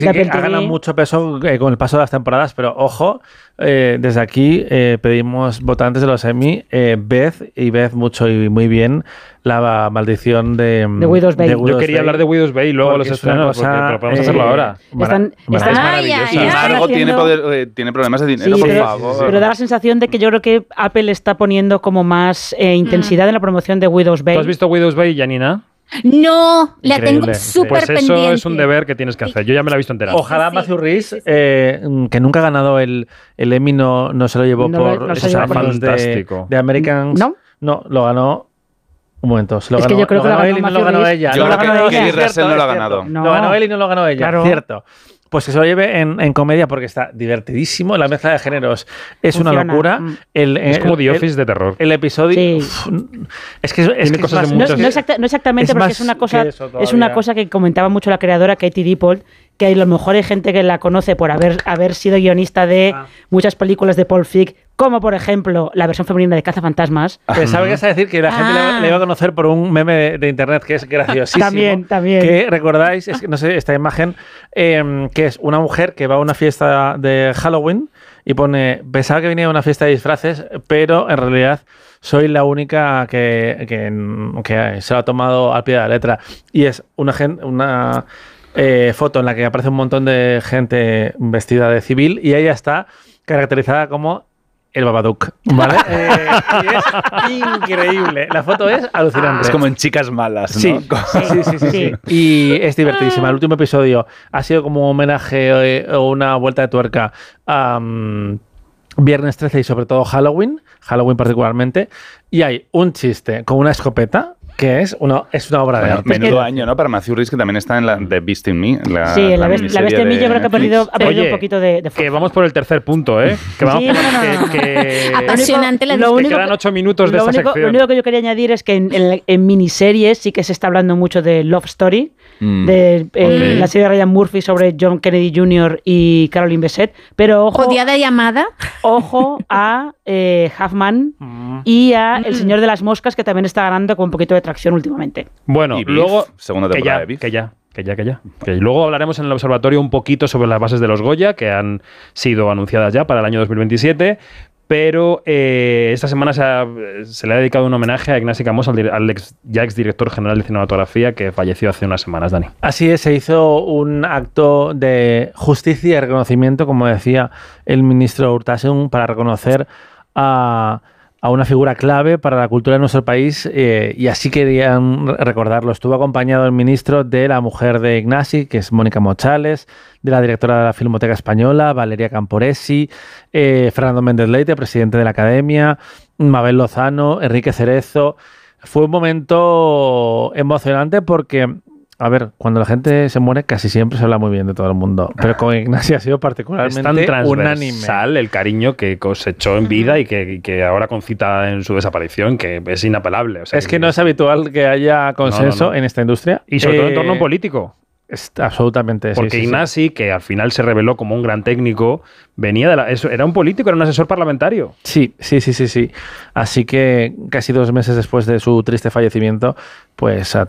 Sí, que ha ganado mucho peso con el paso de las temporadas, pero ojo, desde aquí pedimos votantes de los Emmy, Beth mucho y muy bien la maldición de Widow's Bay. Yo quería hablar de Widow's Bay y luego los estrenos, pero podemos hacerlo ahora. Es maravilloso. Sin embargo, tiene problemas de dinero, sí, por favor. Pero da la sensación de que yo creo que Apple está poniendo como más intensidad en la promoción de Widow's Bay. ¿Tú has visto Widow's Bay, Janina? No, la Increíble. tengo súper pues pendiente. Eso es un deber que tienes que hacer. Yo ya me la he visto entera. Ojalá Matthew Rhys, que nunca ha ganado el Emmy, no se lo llevó por esos ánimos de Americans. No, lo ganó. Un momento, se lo es ganó, que yo creo lo ganó él y no lo ganó ella. Yo creo que Kelly Russell no lo ha ganado. Lo ganó él y no lo ganó ella, claro. Cierto. Pues que se lo lleve en comedia porque está divertidísimo. La mezcla de géneros es una locura. Es como The Office de terror. El episodio... Sí. Es que cosas de muchas... no exactamente, porque es una cosa que comentaba mucho la creadora Katie Dippold, que a lo mejor hay gente que la conoce por haber sido guionista de muchas películas de Paul Feig, como por ejemplo la versión femenina de Cazafantasmas. Pensaba que ibas a decir que la gente le iba a conocer por un meme de internet que es graciosísimo. También. Que recordáis, no sé, esta imagen, que es una mujer que va a una fiesta de Halloween y pone, pensaba que venía a una fiesta de disfraces, pero en realidad soy la única que se lo ha tomado al pie de la letra. Y es una foto en la que aparece un montón de gente vestida de civil y ella está caracterizada como el Babadook, ¿vale? Y es increíble. La foto es alucinante. Es como en Chicas Malas, ¿no? Sí. Y es divertidísima. El último episodio ha sido como un homenaje o una vuelta de tuerca a Viernes 13 y sobre todo Halloween particularmente. Y hay un chiste con una escopeta que es una obra de arte. Menudo año, ¿no? Para Matthew Rhys, que también está en la de Beast in Me. Sí, la Beast in Me yo creo que ha perdido un poquito de fuerza. Que vamos por el tercer punto, ¿eh? Que vamos apasionante la discusión. Que quedan 8 minutos de esa sección. Lo único que yo quería añadir es que en miniseries sí que se está hablando mucho de Love Story, de la serie de Ryan Murphy sobre John Kennedy Jr. y Caroline Bessette, pero ojo... Odiada llamada. Ojo a Huffman y a El Señor de las Moscas, que también está ganando con un poquito de tracción últimamente. Bueno, y luego... segunda temporada de Beef. Que ya. Que luego hablaremos en el observatorio un poquito sobre las bases de los Goya, que han sido anunciadas ya para el año 2027, pero esta semana se le ha dedicado un homenaje a Ignasi Camós, al ex director general de cinematografía, que falleció hace unas semanas, Dani. Así es, se hizo un acto de justicia y reconocimiento, como decía el ministro Urtasun, para reconocer a una figura clave para la cultura de nuestro país, y así querían recordarlo. Estuvo acompañado el ministro de la mujer de Ignasi, que es Mónica Mochales, de la directora de la Filmoteca Española, Valeria Camporesi, Fernando Méndez Leite, presidente de la Academia, Mabel Lozano, Enrique Cerezo. Fue un momento emocionante porque... A ver, cuando la gente se muere casi siempre se habla muy bien de todo el mundo, pero con Ignasi ha sido particularmente unánime el cariño que cosechó en vida y que ahora concita en su desaparición, que es inapelable. O sea, es que no es habitual que haya consenso en esta industria. Y sobre todo en torno a un político. Absolutamente. Porque Ignasi, que al final se reveló como un gran técnico, era un político, era un asesor parlamentario. Sí. Así que casi 2 meses después de su triste fallecimiento, pues se ha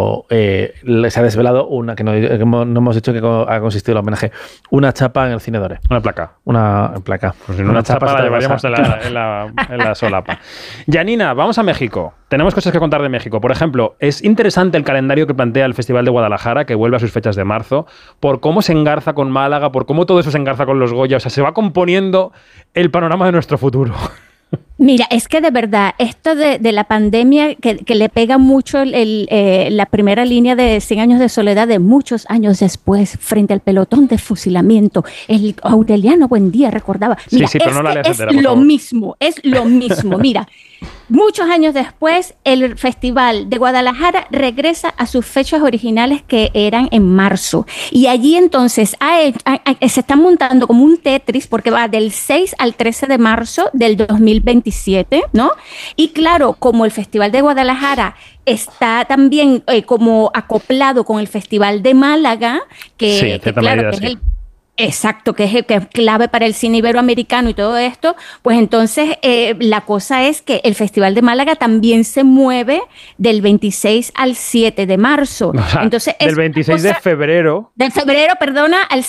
desvelado una, que no hemos dicho que ha consistido el homenaje, una chapa en el Cine Dore. Una placa. Una placa. Pues si no, una chapa la llevaríamos en la solapa. Janina, vamos a México. Tenemos cosas que contar de México. Por ejemplo, es interesante el calendario que plantea el Festival de Guadalajara, que vuelve a sus fechas de marzo, por cómo se engarza con Málaga, por cómo todo eso se engarza con los Goya. O sea, se va componiendo el panorama de nuestro futuro. Mira, es que de verdad, esto de la pandemia que le pega mucho la primera línea de 100 años de soledad de muchos años después, frente al pelotón de fusilamiento, el Aureliano Buendía recordaba. Mira, sí, pero no la leas entera, es lo mismo. Mira, muchos años después, el Festival de Guadalajara regresa a sus fechas originales, que eran en marzo. Y allí entonces se está montando como un Tetris, porque va del 6 al 13 de marzo del 2027, ¿no? Y claro, como el Festival de Guadalajara está también como acoplado con el Festival de Málaga, que es el... Exacto, que es clave para el cine iberoamericano y todo esto, pues entonces la cosa es que el Festival de Málaga también se mueve del 26 al 7 de marzo. O sea, entonces, del 26 de febrero. Del febrero, perdona, al